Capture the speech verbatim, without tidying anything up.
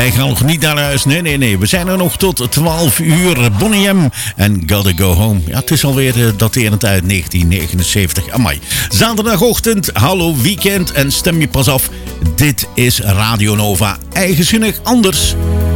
Wij gaan nog niet naar huis. Nee, nee, nee. We zijn er nog tot twaalf uur. Bonnie M. En Gotta Go Home. Ja, het is alweer uh, daterend uit negentien negenenzeventig. Amai. Zaterdagochtend, hallo weekend. En stem je pas af. Dit is Radio Nova. Eigenzinnig anders.